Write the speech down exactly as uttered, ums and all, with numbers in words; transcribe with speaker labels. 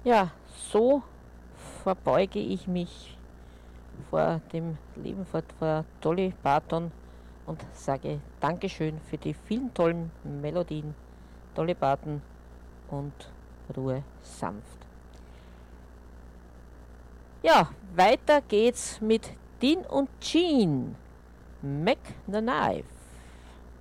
Speaker 1: Ja, so verbeuge ich mich vor dem lieben vor, vor Dolly Parton und sage Dankeschön für die vielen tollen Melodien, Dolly Parton und Ruhe sanft. Ja, weiter geht's mit Dean und Jean, Mac the Knife.